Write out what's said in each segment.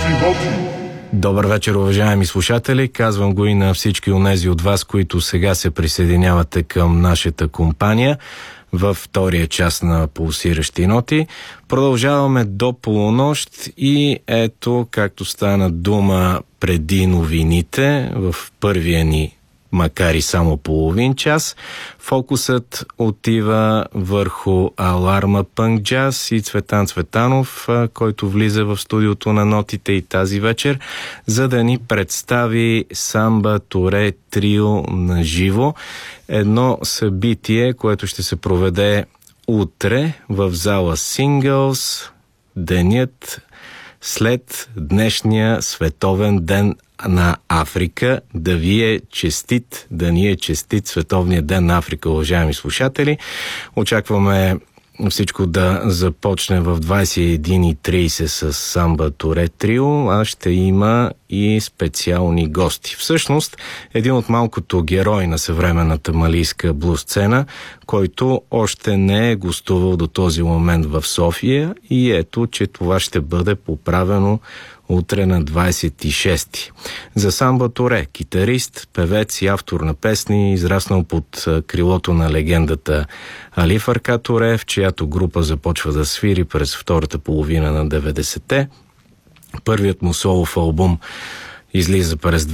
Добър вечер, уважаеми слушатели. Казвам го и на всички онези от вас, които сега се присъединявате към нашата компания във втория час на Пулсиращи ноти. Продължаваме до полунощ и ето, както стана дума преди новините, в първия ни, макар и само половин час, фокусът отива върху Аларма Пънк Джаз и Цветан Цветанов, който влиза в студиото на нотите и тази вечер, за да ни представи Самба Туре Трио на живо. Едно събитие, което ще се проведе утре в зала Singles, денят след днешния световен ден на Африка. Да ви е честит, да ни е честит Световния ден на Африка, уважаеми слушатели. Очакваме всичко да започне в 21:30 с Самба Туре Трио, а ще има и специални гости. Всъщност, един от малкото герои на съвременната малийска блуз сцена, който още не е гостувал до този момент в София, и ето, че това ще бъде поправено утре на 26-ти. За Самба Туре, китарист, певец и автор на песни, израснал под крилото на легендата Али Фарка Туре, в чиято група започва да свири през втората половина на 90-те. Първият му солов албум излиза през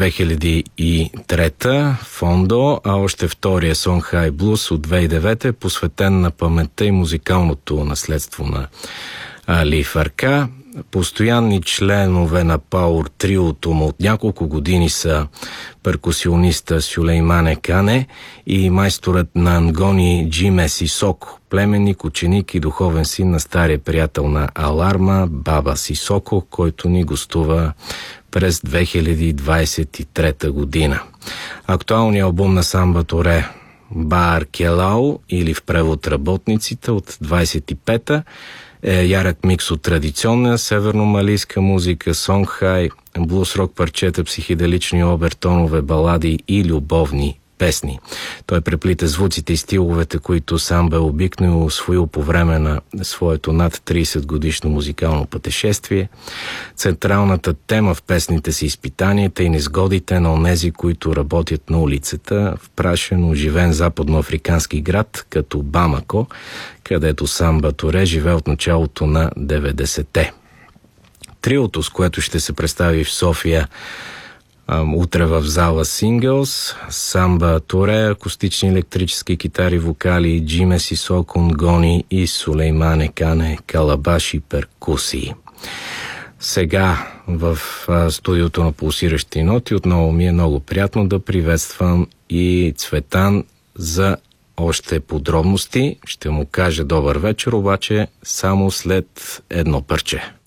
2003-та, Фондо, а още втория Сонхай Блуз от 2009 е посветен на паметта и музикалното наследство на Али Фарка. Постоянни членове на Пауър триото му от няколко години са перкусиониста Сюлеймане Кане и майсторът на Нгони Джиме Сисоко, племенник, ученик и духовен син на стария приятел на Аларма Баба Сисоко, който ни гостува през 2023 година. Актуалният албум на Самба Туре, Бар Келао, или в превод Работниците, от 25-та, е ярък микс от традиционна северно-малийска музика, сонгхай, блуз-рок парчета, психиделични обертонове, балади и любовни песни. Той преплита звуците и стиловете, които сам бе обикнал и усвоил по време на своето над 30 годишно музикално пътешествие. Централната тема в песните са изпитанията и незгодите на онези, които работят на улицата в прашен, оживен западноафрикански град, като Бамако, където Самба Туре живее от началото на 90-те. Триото, с което ще се представи в София утре в зала Singles, Самба Туре, акустични електрически китари, вокали, Джиме Сисоко, Нгони и Сулеймане Кане, калабаши, перкусии. Сега в студиото на Пулсиращи ноти отново ми е много приятно да приветствам и Цветан. За още подробности ще му кажа добър вечер, обаче само след едно парче.